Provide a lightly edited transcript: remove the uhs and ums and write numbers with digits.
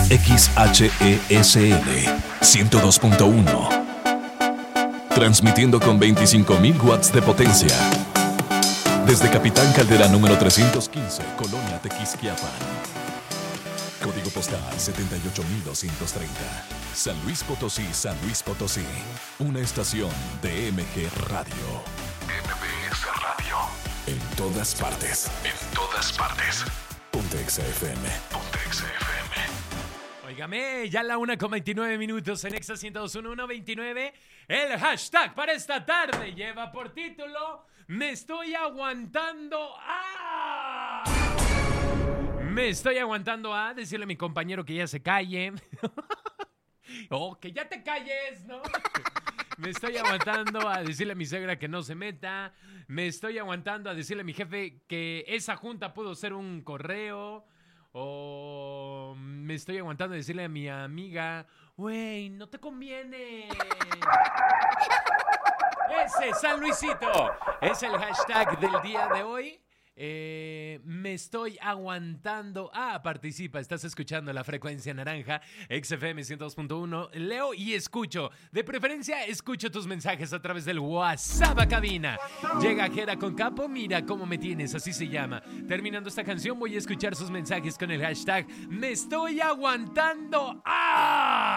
XHESL 102.1. Transmitiendo con 25.000 watts de potencia. Desde Capitán Caldera número 315, Colonia Tequisquiapan. Código postal 78230. San Luis Potosí, San Luis Potosí. Una estación de MG Radio. MBS Radio. En todas partes. En todas partes. Ponte XFM. Ponte XFM. Óigame, ya la 1:29 en Exa 102.129. El hashtag para esta tarde lleva por título: Me estoy aguantando a... Me estoy aguantando a decirle a mi compañero que ya se calle. O que ya te calles, ¿no? Me estoy aguantando a decirle a mi suegra que no se meta. Me estoy aguantando a decirle a mi jefe que esa junta pudo ser un correo. O me estoy aguantando a decirle a mi amiga, güey, no te conviene. Ese San Luisito es el hashtag del día de hoy. Me estoy aguantando. Participa, estás escuchando la frecuencia naranja, XFM 102.1. Leo y escucho. De preferencia, escucho tus mensajes a través del WhatsApp a cabina. Llega Jera con Capo, mira cómo me tienes, así se llama. Terminando esta canción, voy a escuchar sus mensajes con el hashtag Me estoy aguantando.